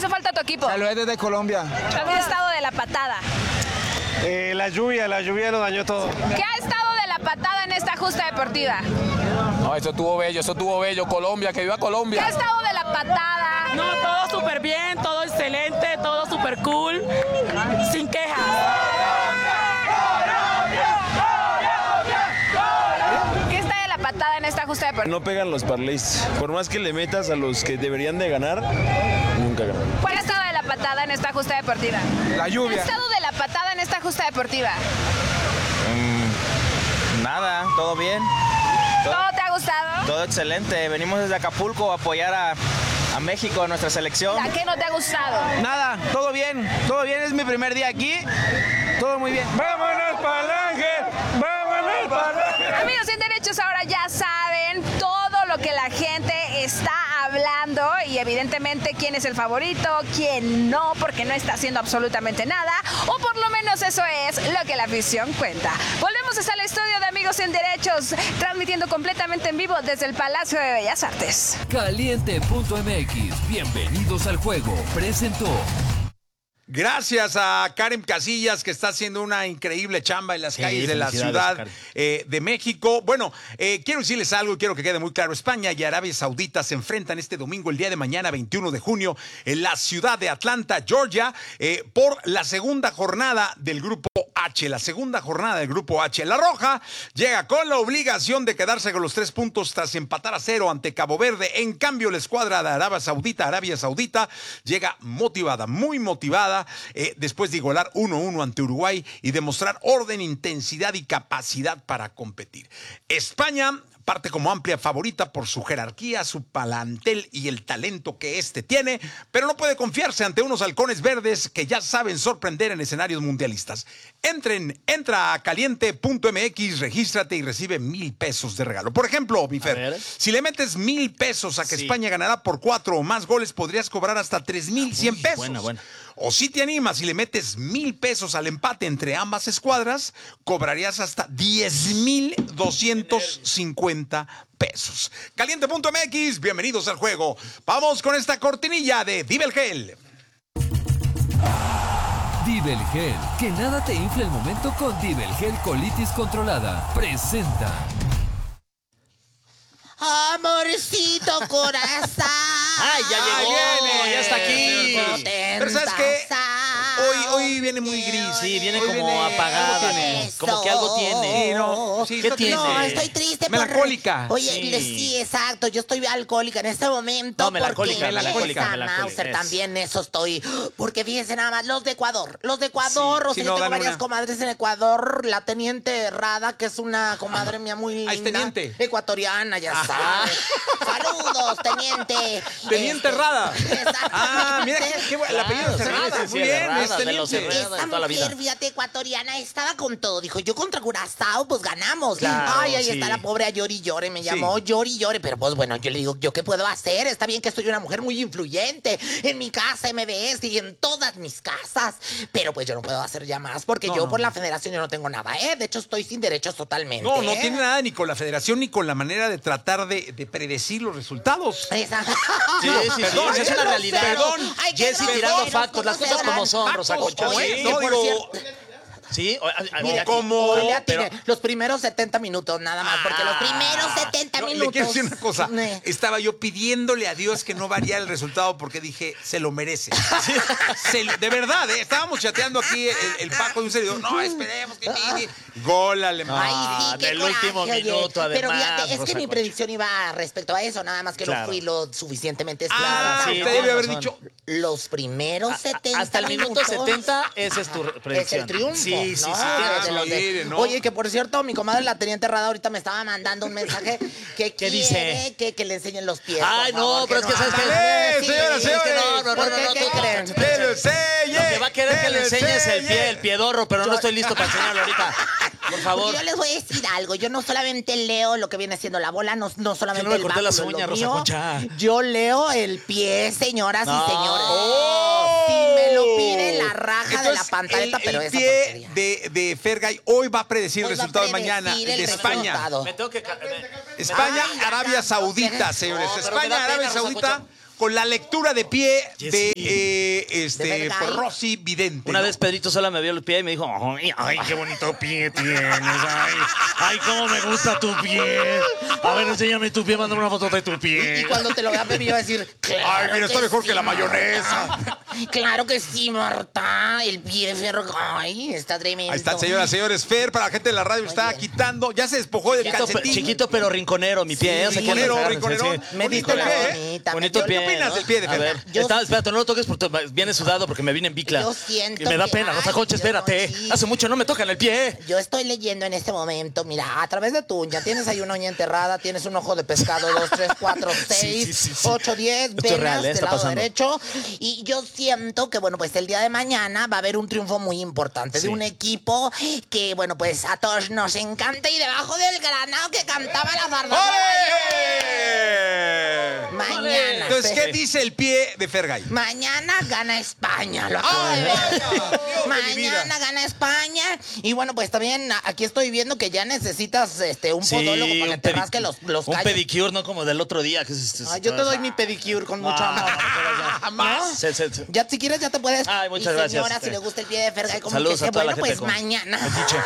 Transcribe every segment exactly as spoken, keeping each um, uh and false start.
hace falta a tu equipo? Saludos de Colombia. ¿Qué estado de la patada? Eh, la lluvia, la lluvia lo dañó todo. ¿Qué ha estado de la patada en esta justa deportiva? No, eso estuvo bello, eso estuvo bello. Colombia, que viva ¿Qué Colombia. ha estado de la patada? No, todo súper bien, todo excelente, todo súper cool, sin quejas. ¿Qué está de la patada en esta justa deportiva? No pegan los parlays. Por más que le metas a los que deberían de ganar, nunca ganan. ¿Cuál ha estado de la patada en esta justa deportiva? La ¿Qué ha lluvia. estado de la patada en esta justa deportiva? Nada, todo bien, ¿Todo te ha gustado? todo excelente. Venimos desde Acapulco a apoyar a, a México, a nuestra selección. ¿A qué no te ha gustado? Nada, todo bien, todo bien, es mi primer día aquí. Todo muy bien. ¡Vámonos para el Ángel! ¡Vámonos para el Ángel! Amigos sin derechos, ahora ya saben todo lo que la gente está hablando y evidentemente quién es el favorito, quién no, porque no está haciendo absolutamente nada, o por lo menos eso es lo que la afición cuenta. Volvemos hasta el estudio de Amigos sin Derechos, transmitiendo completamente en vivo desde el Palacio de Bellas Artes. Caliente punto m x, bienvenidos al juego, presentó. Gracias a Karen Casillas, que está haciendo una increíble chamba en las Sí, calles de la Ciudad eh, de México. Bueno, eh, quiero decirles algo y quiero que quede muy claro. España y Arabia Saudita se enfrentan este domingo, el día de mañana, veintiuno de junio, en la ciudad de Atlanta, Georgia, eh, por la segunda jornada del Grupo H. La segunda jornada del Grupo H. La Roja llega con la obligación de quedarse con los tres puntos tras empatar a cero ante Cabo Verde. En cambio, la escuadra de Arabia Saudita, Arabia Saudita, llega motivada, muy motivada, Eh, después de igualar uno a uno ante Uruguay y demostrar orden, intensidad y capacidad para competir. España parte como amplia favorita por su jerarquía, su palantel y el talento que éste tiene, pero no puede confiarse ante unos halcones verdes que ya saben sorprender en escenarios mundialistas. Entren, entra a caliente punto m x, regístrate y recibe mil pesos de regalo. Por ejemplo, mi Fer, si le metes mil pesos a que Sí. España ganará por cuatro o más goles, podrías cobrar hasta tres mil cien pesos. buena, buena. O si te animas y le metes mil pesos al empate entre ambas escuadras, cobrarías hasta diez mil doscientos cincuenta pesos. Caliente punto m x, bienvenidos al juego. Vamos con esta cortinilla de Vive el Gel. Vive el Gel, que nada te infle el momento con Vive el Gel Colitis Controlada. Presenta. Amorcito corazón. ¡Ay, ya llegó! viene, ¡Ya está aquí! Pero ¿sabes qué? Hoy, hoy viene muy gris. Sí, viene Hoy como viene- apagada. algo tiene. Como que algo tiene. Sí, no, sí, ¿Qué está tiene? No, estoy triste. por- Melancólica. Oye, Sí. le- sí, exacto. Yo estoy alcohólica en este momento. No, melancólica, porque melancólica, esa melancólica. Mauser Es. también, eso estoy. Porque fíjense nada más, los de Ecuador. Los de Ecuador. Sí, o sea, sí, yo no, tengo dale varias una. comadres en Ecuador. La teniente Rada, que es una comadre mía muy Ah, es linda. teniente. Ecuatoriana, ya sabes. Saludos, teniente. Teniente Este, Rada. Exactamente. Ah, mira qué, qué bueno. El apellido Claro, es sí, Herrada. sí, sí, Muy bien, Herrada, es de los teniente. Herrada. Esta de toda la vida. mujer, fíjate, ecuatoriana, estaba con todo. Dijo, yo contra Curazao, pues ganamos. Claro, Ay, ahí sí. está la pobre a llori y llore. Me Sí. llamó llori y llore. Pero pues bueno, yo le digo, ¿yo qué puedo hacer? Está bien que soy una mujer muy influyente en mi casa M B S y en todas mis casas. Pero pues yo no puedo hacer ya más porque No, yo no, por no. la federación yo no tengo nada, ¿eh? De hecho, estoy sin derechos totalmente. No, no ¿eh? tiene nada ni con la federación ni con la manera de tratar de, de predecir los resultados. Esa- Sí, sí, sí, Perdón, es una qué realidad. grosero. Perdón, Ay, qué Jessy grosero, tirando factos, las ¿cómo cosas serán? como son, Factos, Rosa Concha. ¿cómo Sí, es? que No, por digo, cierto- sí, o- a- a- No, mira, ¿cómo? No le atine. Pero- Los primeros setenta minutos nada más, porque los primeros setenta No, minutos. le quiero decir una cosa. Ne. Estaba yo pidiéndole a Dios que no variara el resultado porque dije, se lo merece. Se- de verdad, ¿eh? Estábamos chateando aquí el, el Paco de un servidor. No, esperemos que llegue. Gol alemán. Ay, Ah, sí, qué del coraje, último oye. minuto, Pero además, fíjate, es Rosa que mi Concha. predicción iba respecto a eso, nada más que Claro. no fui lo suficientemente Ah, clara. sí, usted debe haber razón. dicho. Los primeros A- a- setenta hasta el minuto minutos setenta, esa es tu re- es predicción. el triunfo. Sí, sí, ¿no? sí. De tienes los de- mire, ¿no? Oye, que por cierto, mi comadre la teniente Rada ahorita me estaba mandando un mensaje que ¿Qué quiere dice? Que, que le enseñen los pies. Ay, por no, favor, pero es que ¿sabes qué? ¡Ándale, Sí, señoras, es que señores! no, no, no, ¿por no, qué? no, ¿Qué tú- creen? ¡Que lo enseñe! Lo que va a querer que le lo enseñes el enseñe! pie, el piedorro, pero no estoy listo para enseñarlo ahorita. Por favor. Porque yo les voy a decir algo. Yo no solamente leo lo que viene siendo la bola, no, no solamente Yo no me el corté las báculo, uñas, lo Rosa mío. Concha. Yo leo el pie, señoras No. y señores. ¡Oh! Si me lo pide la raja de la Entonces, pantaleta, el, pero el esa pie porquería. de, de Fergay hoy va a predecir Hoy el va a resultado de predecir mañana el de España. resultado. Me tengo que... ca- me- España, Ay, Arabia no, Saudita, no, señores. pero me España, da pena, Arabia Rosa Saudita. Concha. con la lectura de pie Yes, de sí. eh, este ¿De Fergay? Rosy Vidente. Una ¿no? vez Pedrito Sola me vio el pie y me dijo, ay, ay, qué bonito pie tienes, ay, ay, cómo me gusta tu pie. A ver, enséñame tu pie, mándame una foto de tu pie. Y cuando te lo vea, Pepe, yo voy a decir, claro Ay, mira, está que mejor sí, que la Marta. mayonesa. Claro que sí, Marta. El pie de Fergay está tremendo. Ahí están, señoras, señores. Fer, para la gente de la radio, está bien. quitando. Ya se despojó del Chiquito, pe- calcetín. chiquito pero rinconero, mi pie. ¿eh? O sea, que rinconero, anda- rinconero. sí, sí. Me Bonito dijo la pie, ¿eh? bonita. Bonito me- pie. ¿Qué opinas ¿no? del pie de A Fer? ver, Yo- está- espérate, no lo toques porque viene sudado porque me vine en bicla. Yo siento que me da que- pena, Rosa ay, Concha, yo espérate. no, sí. Hace mucho no me tocan el pie. Yo estoy leyendo en este momento, mira, a través de tu uña, tienes ahí una uña enterrada, tienes un ojo de pescado, dos, tres, cuatro, seis, sí, sí, sí. ocho, diez, Esto es venas real, ¿eh? del Está lado pasando. derecho. Y yo siento que, bueno, pues el día de mañana va a haber un triunfo muy importante de Sí. un equipo que, bueno, pues a todos nos encanta y debajo del granado que cantaba la bardada. ¡Ole! Mañana. Entonces, ¿qué dice el pie de Fergay? Mañana gana España, lo acabo ¡Ay, de ver. vaya! Dios de mi vida. Mañana gana España. Y bueno, pues también a- aquí estoy viendo que ya necesitas este un podólogo para que te pedi- rasque los, los un callos. pedicure, no como del otro día. Que es- es- Ay, yo te doy mi pedicure con mucho amor. ¿No? Más. Se- se- se- Ya si quieres ya te puedes. Ay, muchas y gracias, señora, este. si le gusta el pie de Fergay, como Saludos que a toda la bueno, gente pues con mañana.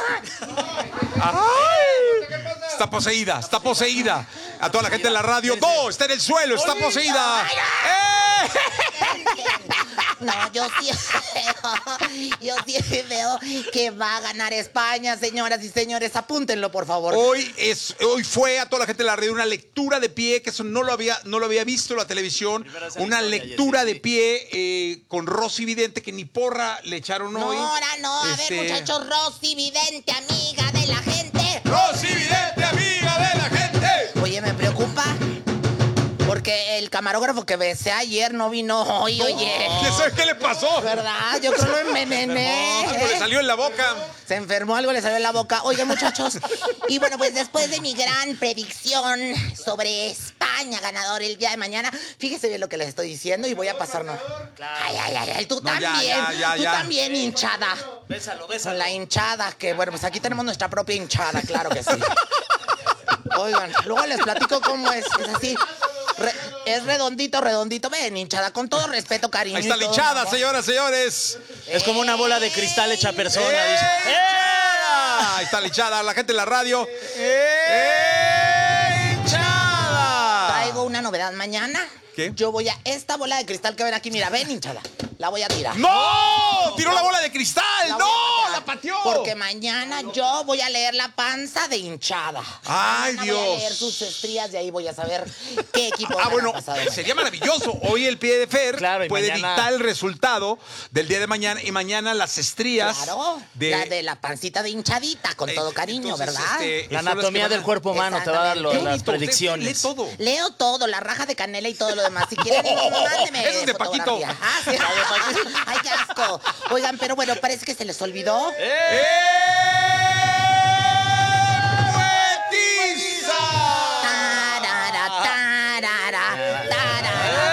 Está poseída, está poseída. A toda la gente en la radio. ¡No! Está en el suelo, está poseída. ¡Eh! No, yo sí veo, yo sí veo que va a ganar España, señoras y señores. Apúntenlo, por favor. Hoy es, hoy fue a toda la gente de la radio una lectura de pie, que eso no lo había, no lo había visto en la televisión. Primera vez en Una la historia, lectura Jessy, de sí. pie eh, con Rosy Vidente, que ni porra le echaron No, hoy. ahora no. A Este, ver, muchachos, Rosy Vidente, amiga de la gente. Rosy Vidente, amiga de la gente. Oye, me preocupa porque el camarógrafo que besé ayer no vino hoy, oye. ¿Qué sabe qué le pasó? ¿Verdad? Yo creo lo envenené. Algo le salió en la boca. Se enfermó, algo le salió en la boca. Oigan, muchachos. Y bueno, pues después de mi gran predicción sobre España ganador el día de mañana, fíjese bien lo que les estoy diciendo y voy a pasarnos. Ay, ay, ay, ay, tú No, ya, también. ya, ya, tú ya. también, hinchada. Bésalo, Con bésalo. la hinchada, que bueno, pues aquí tenemos nuestra propia hinchada, claro que sí. Oigan, luego les platico cómo es. Es así. Re- es redondito, redondito. Ven, hinchada, con todo respeto, cariño. Ahí está y la todo hinchada, amor. señoras, señores. Es como una bola de cristal hecha persona. ¡Eh! Dice. Ahí está la hinchada, la gente en la radio. ¡Eh! ¡Hinchada! Traigo una novedad mañana. ¿Qué? Yo voy a esta bola de cristal que ven aquí, mira, ven, hinchada. La voy a tirar. ¡No! ¡Tiró la bola de cristal! La voy a ¡No! tirar, ¡La pateó! Porque mañana yo voy a leer la panza de hinchada. ¡Ay, Mañana Voy a Dios! leer sus estrías y ahí voy a saber qué equipo Ah, gana bueno, pasado mañana. sería maravilloso. Hoy el pie de Fer Claro, y puede mañana- dictar el resultado del día de mañana y mañana las estrías. Claro, de, la de la pancita de hinchadita, con Eh, todo cariño, entonces, ¿verdad? este, La son las que anatomía van del a- cuerpo humano te va a dar lo- Qué las bonito, usted predicciones. lee todo. Leo todo, la raja de canela y todo lo demás. Si quieren, mándeme Eso es de Paquito. fotografía. Ah, sí. Ay, qué asco. Oigan, pero bueno, parece que se les olvidó. ¡Eh! ¡Poetiza! Tarara, tarara, tarara.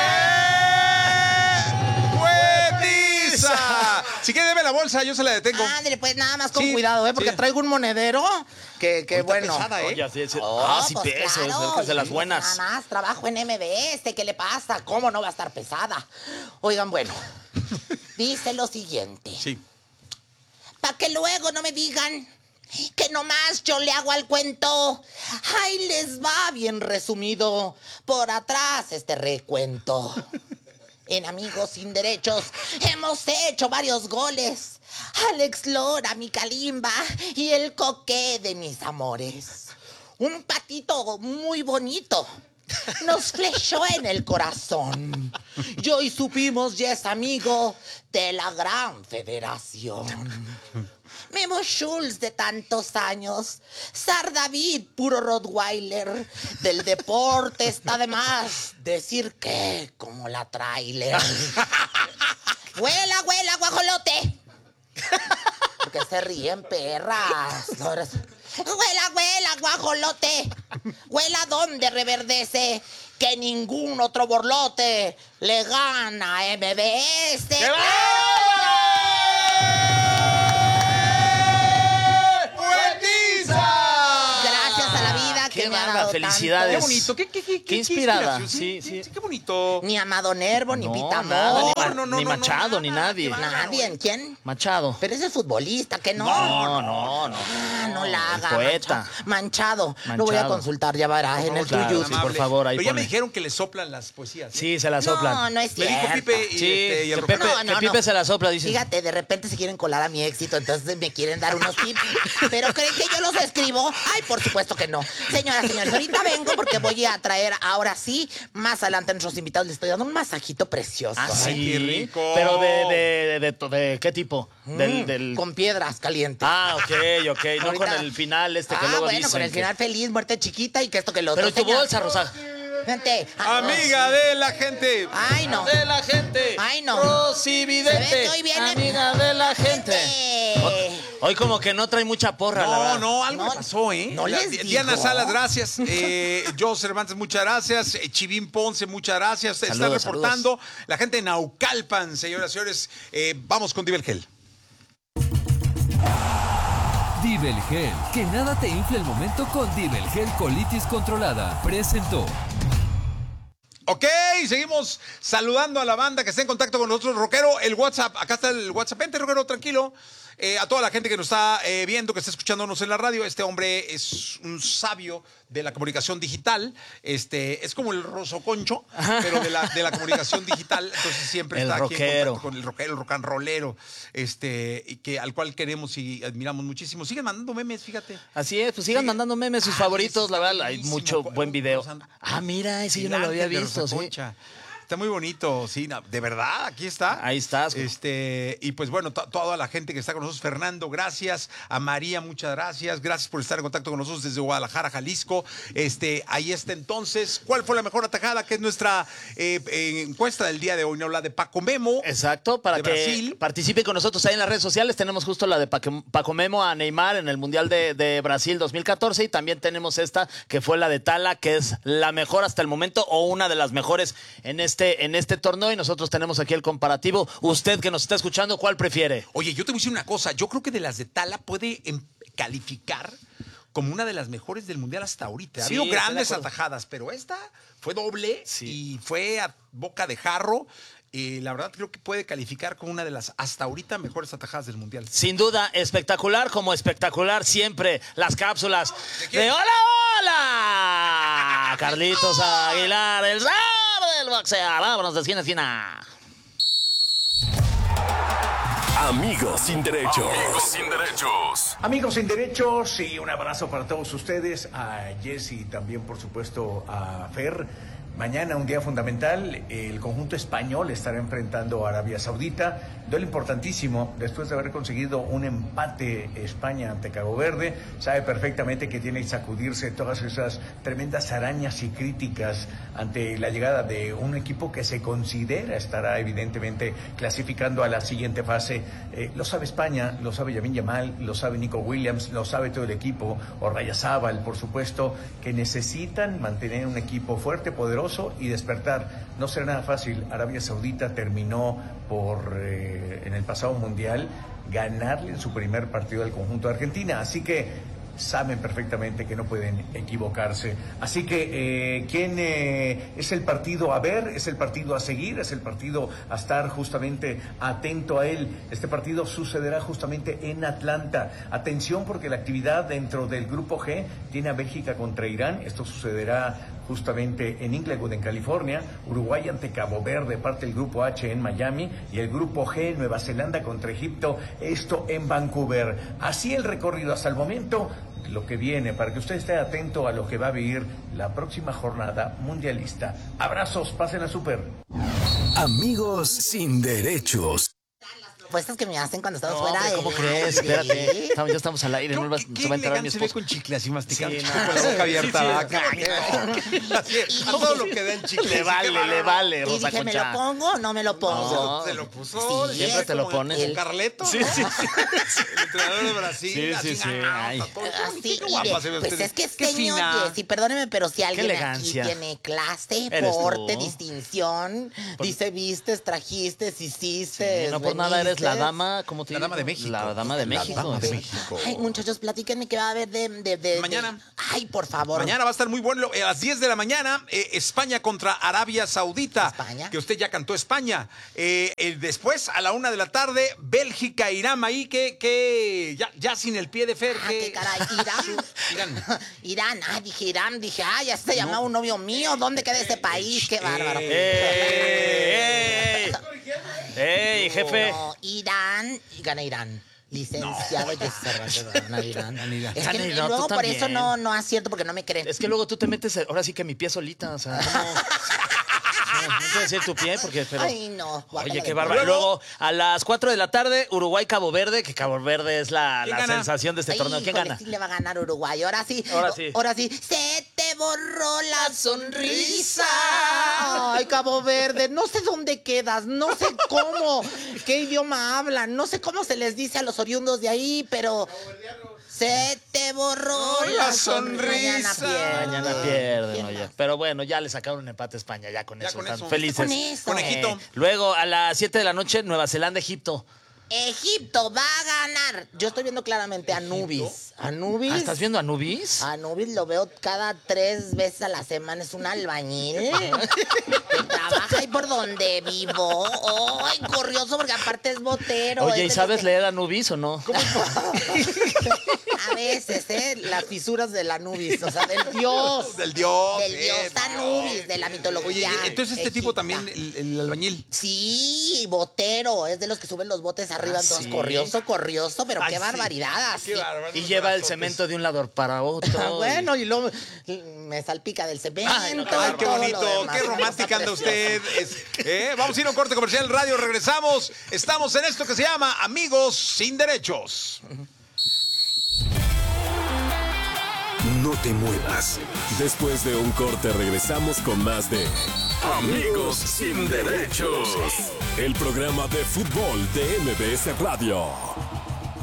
¡Poetiza! Si quiere, deme la bolsa, yo se la detengo. Ándale, pues nada más con Sí, cuidado, ¿eh? Porque sí. traigo un monedero que, que Está bueno. pesada, ¿eh? Oye, sí, sí. Oh, ah, sí pues pesa, claro, es que de las y buenas. Nada más, trabajo en M B S, ¿qué le pasa? ¿Cómo no va a estar pesada? Oigan, bueno, dice lo siguiente. Sí. Para que luego no me digan que nomás yo le hago al cuento. Ahí les va bien resumido. Por atrás este recuento. En Amigos Sin Derechos hemos hecho varios goles. Alex Lora, mi Kalimba y el coque de mis amores. Un patito muy bonito nos flechó en el corazón. Y hoy supimos ya es amigo de la gran federación. Memo Schultz de tantos años, Sar David, puro Rottweiler, del deporte está de más decir que como la trailer. ¡Huela, huela, guajolote! Porque se ríen perras. ¡Huela, huela, guajolote! ¡Huela donde reverdece! Que ningún otro borlote le gana a M B S. ¡Poetiza! Gracias a la vida que Qué me ha bárbaro. dado felicidades. Qué bonito, qué, qué, qué, Qué inspirada. inspiración. Sí, sí. sí, qué bonito. Ni Amado Nervo, ni No, Pita nada, ni, Amor. Ma- no, no, ni no, no, Machado, ni nada, nadie. qué bárbaro. Nadie, ¿quién? Machado. Pero ese es futbolista, que no. No, no, no. Ah, no la El haga. poeta. Manchado. Manchado. Lo voy a Manchado. consultar, ya verá, en el claro, tuyo. sí, por favor, ahí Pero ya pone. me dijeron que le soplan las poesías. ¿eh? Sí, se la soplan. No, no es Me cierto. dijo Pipe y, Sí, este, y el que Rogelio. Pepe, No, no, que Pipe no. se la sopla, dice. Fíjate, de repente se quieren colar a mi éxito, entonces me quieren dar unos tips. ¿Pero creen que yo los escribo? Ay, por supuesto que no. Señoras, señores, ahorita vengo porque voy a traer ahora sí, más adelante a nuestros invitados les estoy dando un masajito precioso. Ah, ¿eh? sí. qué rico. Pero de, de, de, de, de qué tipo? Del, Mm, del... Con piedras calientes. Ah, ok, ok. No Ahorita- con el final este que ah, luego bueno, dicen con el que- final feliz, muerte chiquita y que esto que lo Pero otro. tu señor. bolsa, Rosa. Vente. Ah, Amiga de la gente. Ay, no. De la gente. Ay, no. Rosy Se ve Vidente. que hoy viene- Amiga de la gente. Vente. Hoy como que no trae mucha porra, la No, verdad. no, algo No, le pasó, ¿eh? no les Di- Diana digo. Salas, gracias. Eh, Joe Cervantes, muchas gracias. Eh, Chivín Ponce, muchas gracias. Están Saludos, reportando. La gente de Naucalpan, señoras y señores. Eh, vamos con Divel Gel. Divel Gel. Que nada te infle el momento con Divel Gel Colitis Controlada. Presentó. Ok, seguimos saludando a la banda que está en contacto con nosotros. Rockero, el WhatsApp, acá está el WhatsApp. Vente, Rockero, tranquilo. Eh, a toda la gente que nos está eh, viendo, que está escuchándonos en la radio, este hombre es un sabio de la comunicación digital. Este, es como el rosoconcho, pero de la, de la comunicación digital. Entonces siempre El está aquí en rockero. contacto con el rockero, el rock and rollero, este, y que, al cual queremos y admiramos muchísimo. Siguen mandando memes, fíjate. Así es, pues sigan Sí. mandando memes sus Ah, favoritos, ese la está verdad, hay buenísimo. mucho buen video. Los and- Ah, mira, ese yo El no lo había ángel de visto, sí. Rosaconcha. Está muy bonito, sí, no, de verdad, aquí está. Ahí estás. Este, y pues bueno, to- toda la gente que está con nosotros, Fernando, gracias, a María, muchas gracias, gracias por estar en contacto con nosotros desde Guadalajara, Jalisco. Este, ahí está entonces, ¿cuál fue la mejor atajada? Que es nuestra eh, eh, encuesta del día de hoy, ¿no? La de Paco Memo. Exacto, para de que Brasil. participe con nosotros ahí en las redes sociales. Tenemos justo la de Paque- Paco Memo a Neymar en el Mundial de, de Brasil dos mil catorce y también tenemos esta que fue la de Tala, que es la mejor hasta el momento o una de las mejores en este, en este torneo y nosotros tenemos aquí el comparativo. Usted que nos está escuchando, ¿cuál prefiere? Oye, yo te voy a decir una cosa, yo creo que de las de Tala puede em, calificar como una de las mejores del Mundial hasta ahorita. Ha Sí, habido estoy de grandes acuerdo. atajadas, pero esta fue doble Sí. y fue a boca de jarro. Y la verdad creo que puede calificar como una de las hasta ahorita mejores atajadas del Mundial. Sin duda, espectacular como espectacular siempre las cápsulas quién? de ¡Hola, hola! Carlitos Aguilar, el zar del boxeo. Vámonos de esquina a esquina. Amigos sin derechos. Amigos sin derechos. Amigos sin derechos y un abrazo para todos ustedes, a Jessy también por supuesto a Fer. Mañana un día fundamental, el conjunto español estará enfrentando a Arabia Saudita, duelo importantísimo después de haber conseguido un empate España ante Cabo Verde. Sabe perfectamente que tiene que sacudirse todas esas tremendas arañas y críticas ante la llegada de un equipo que se considera estará evidentemente clasificando a la siguiente fase. Eh, lo sabe España, lo sabe Lamine Yamal, lo sabe Nico Williams, lo sabe todo el equipo, Orrayzábal, por supuesto, que necesitan mantener un equipo fuerte, poderoso y despertar. No será nada fácil. Arabia Saudita terminó por, eh, en el pasado mundial, ganarle en su primer partido al conjunto de Argentina. Así que saben perfectamente que no pueden equivocarse. Así que, eh, ¿quién eh, es el partido a ver? Es el partido a seguir, es el partido a estar justamente atento a él. Este partido sucederá justamente en Atlanta. Atención porque la actividad dentro del Grupo G tiene a Bélgica contra Irán. Esto sucederá justamente en Inglewood, en California. Uruguay ante Cabo Verde, parte del Grupo H en Miami. Y el Grupo G, Nueva Zelanda contra Egipto, esto en Vancouver. Así el recorrido hasta el momento, lo que viene, para que usted esté atento a lo que va a vivir la próxima jornada mundialista. Abrazos, pásenla súper. Amigos sin derechos. Apuestas que me hacen cuando estamos No, fuera hombre, de ¿cómo la- crees? Sí. Espérate. Estamos, ya estamos al aire. No ¿Qué, vas- qué se va a enterar mi elegante se ve esposa. con chicle así masticando, Sí, chicle no. con la boca abierta. Sí, sí, ah, qué Así, a todo lo que da el chicle. Le sí, vale, qué le bárbaro. vale, Y Rosa dije, ¿me lo Concha. pongo o no me lo pongo? No. Se lo puso. Sí. Siempre te lo como pones. el Carleto, Sí, ¿no? sí, sí. El entrenador de Brasil. Sí, sí, así, sí. ah, Ay. todo, qué Así, bonito, qué y guapa de- se ve pues usted. es que Qué este señor fina. Jessy, perdóneme, pero si alguien aquí elegancia. tiene clase, Eres porte, tú. distinción, Por- dice vistes, trajiste, hiciste. Sí, no por nada eres la la dama, ¿cómo te La digo? dama de México. La dama de México. La dama de sí. México. Ay, muchachos, platíquenme qué va a haber de... de, de Mañana. de- Ay, por favor. Mañana va a estar muy bueno. A las diez de la mañana, eh, España contra Arabia Saudita. España. Que usted ya cantó España. Eh, eh, después, a la una de la tarde, Bélgica, Irán. Ahí que, que ya, ya sin el pie de Fer. Ah, que- qué caray, Irán. Irán. Irán, ah, dije Irán, dije, ay, ya se llamaba un novio mío, ¿dónde queda ese país? Qué bárbaro. ¡Ey! ¡Ey! ¡Ey, jefe! No, Irán, y gana Irán. Licenciado Jesse Cervantes, gana Irán. Es que Gana Irán, luego tú por eso también. no, no acierto porque no me creen. Es que luego tú te metes, ahora sí que mi pie solita, o sea, ¿cómo? No, no puedo decir tu pie porque... Pero... Ay, no. guácala Oye, de qué todo. bárbaro. Luego, a las cuatro de la tarde, Uruguay-Cabo Verde, que Cabo Verde es la, ¿Quién la gana? sensación de este Ay, torneo. ¿Quién híjole, gana? sí le va a ganar Uruguay. Ahora sí. Ahora sí. Ahora sí. Se te borró la sonrisa. Ay, Cabo Verde. No sé dónde quedas. No sé cómo. ¿Qué idioma hablan? No sé cómo se les dice a los oriundos de ahí, pero... Se te borró la sonrisa. Mañana pierden, oye. Pero bueno, ya le sacaron un empate a España, ya con Ya eso. con Están eso. felices. Con eso. Conejito. Luego, a las siete de la noche, Nueva Zelanda, Egipto. Egipto va a ganar. Yo estoy viendo claramente a Anubis. Anubis. Ah, ¿estás viendo a Anubis? Anubis lo veo cada tres veces a la semana. Es un albañil que trabaja ahí por donde vivo. Ay, curioso, porque aparte es botero. Oye, Es ¿y de sabes los que- leer Anubis o no? A veces, ¿eh? Las fisuras del Anubis. O sea, del dios. Del dios. Del eh, dios Anubis, de la Oye, mitología. entonces este tipo egipta. también, el, el albañil. Sí, botero. Es de los que suben los botes arriba. Ah, entonces, ¿sí? corrioso, corrioso, pero Ay, qué sí. barbaridad. Qué así. bárbaro. Y lleva el cemento de un lado para otro. Ah, bueno, y luego me salpica del cemento. Ay, no, qué Ay, qué todo lo bonito, demás. qué romántica anda Está usted. Es- ¿eh? Vamos a ir a un corte comercial radio, regresamos. Estamos en esto que se llama Amigos sin Derechos. No te muevas. Después de un corte regresamos con más de Amigos sin Derechos. El programa de fútbol de M B S Radio.